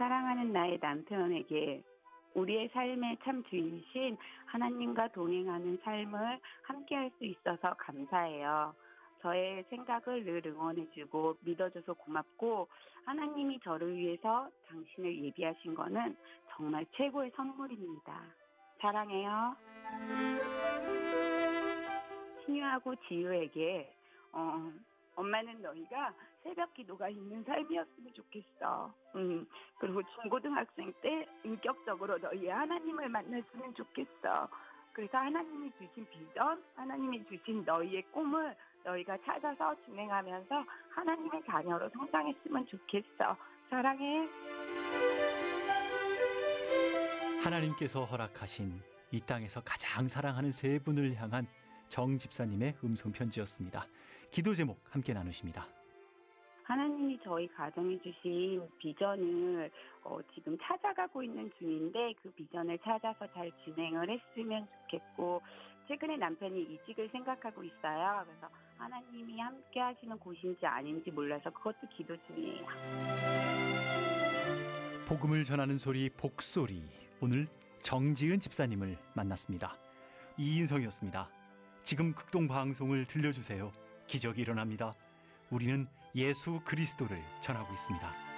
사랑하는 나의 남편에게 우리의 삶의 참 주인이신 하나님과 동행하는 삶을 함께 할 수 있어서 감사해요. 저의 생각을 늘 응원해주고 믿어줘서 고맙고 하나님이 저를 위해서 당신을 예비하신 거는 정말 최고의 선물입니다. 사랑해요. 신유하고 지유에게 엄마는 너희가 새벽 기도가 있는 삶이었으면 좋겠어. 그리고 중고등학생 때 인격적으로 너희 하나님을 만났으면 좋겠어. 그래서 하나님이 주신 비전, 하나님이 주신 너희의 꿈을 너희가 찾아서 진행하면서 하나님의 자녀로 성장했으면 좋겠어. 사랑해. 하나님께서 허락하신 이 땅에서 가장 사랑하는 세 분을 향한 정 집사님의 음성 편지였습니다. 기도 제목 함께 나누십니다. 하나님이 저희 가정에 주신 비전을 지금 찾아가고 있는 중인데 그 비전을 찾아서 잘 진행을 했으면 좋겠고 최근에 남편이 이직을 생각하고 있어요. 그래서 하나님이 함께 하시는 곳인지 아닌지 몰라서 그것도 기도 중이에요. 복음을 전하는 소리 복소리, 오늘 정지은 집사님을 만났습니다. 이인성이었습니다. 지금 극동방송을 들려주세요. 기적이 일어납니다. 우리는 예수 그리스도를 전하고 있습니다.